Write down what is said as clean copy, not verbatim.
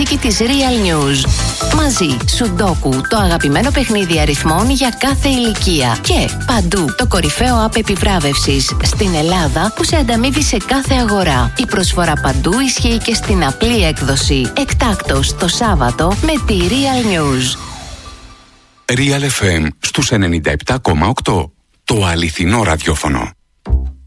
παράθηκη της Real News. Μαζί, Σουντόκου, το αγαπημένο παιχνίδι αριθμών για κάθε ηλικία. Και παντού, το κορυφαίο app επιβράβευσης στην Ελλάδα που σε ανταμείβει σε κάθε αγορά. Η προσφορά παντού ισχύει και στην απλή έκδοση. Εκτάκτος το Σάββατο με τη Real News. Real FM στους 97,8. Το αληθινό ραδιόφωνο.